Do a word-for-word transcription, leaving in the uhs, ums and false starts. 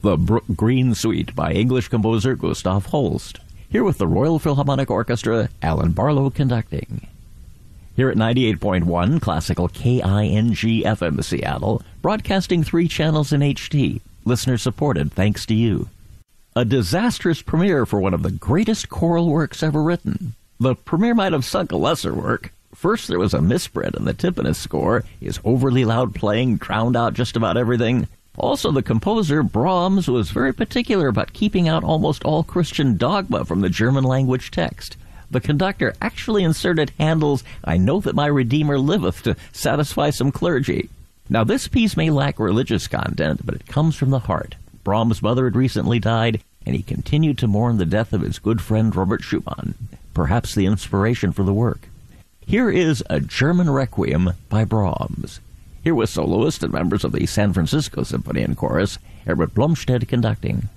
the Brook Green Suite by English composer Gustav Holst. Here with the Royal Philharmonic Orchestra, Alan Barlow conducting. Here at ninety-eight point one, classical K I N G F M Seattle, broadcasting three channels in H D. Listener supported thanks to you. A disastrous premiere for one of the greatest choral works ever written. The premiere might have sunk a lesser work. First, there was a misprint in the timpanist score. His overly loud playing drowned out just about everything. Also, the composer, Brahms, was very particular about keeping out almost all Christian dogma from the German language text. The conductor actually inserted Handel's "I Know That My Redeemer Liveth" to satisfy some clergy. Now, this piece may lack religious content, but it comes from the heart. Brahms' mother had recently died, and he continued to mourn the death of his good friend Robert Schumann, perhaps the inspiration for the work. Here is a German Requiem by Brahms. Here with soloist and members of the San Francisco Symphony and Chorus, Herbert Blomstedt conducting.